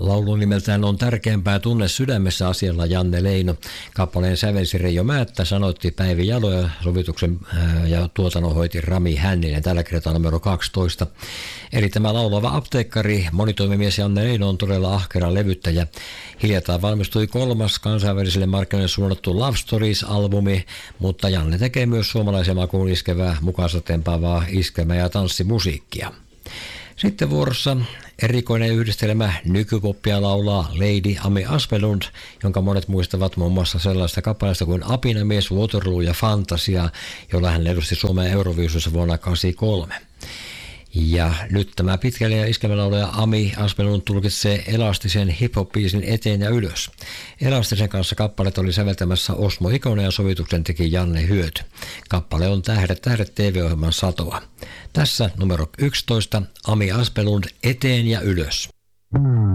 Laulu nimeltään On tärkeämpää tunne sydämessä asialla Janne Leino. Kappaleen sävelsi Reijo Määttä, sanoitti Päivi Jalo ja sovituksen ja tuotannon hoiti Rami Hänninen, tällä kertaa numero 12. Eli tämä laulava apteekkari, monitoimimies Janne Leino on todella ahkera levyttäjä. Hiljattain valmistui 3. kansainväliselle markkinoille suunnattu Love Stories-albumi, mutta Janne tekee myös suomalaisen makuun iskevää, mukaansa tempaavaa iskelmä- ja tanssimusiikkia. Sitten vuorossa erikoinen yhdistelmä nykypoppia laulaa Lady Ami Aspelund, jonka monet muistavat muun muassa sellaista kappaleesta kuin Apinamies, Waterloo ja Fantasia, jolla hän edusti Suomea Euroviisussa vuonna 1983. Ja nyt tämä pitkälle iskelmälaulaja Ami Aspelund tulkitsee Elastisen hip-hop-biisin Eteen ja ylös. Elastisen kanssa kappalet oli säveltämässä Osmo Ikonen ja sovituksen teki Janne Hyöty. Kappale on Tähdet TV-ohjelman satoa. Tässä numero 11, Ami Aspelund Eteen ja ylös.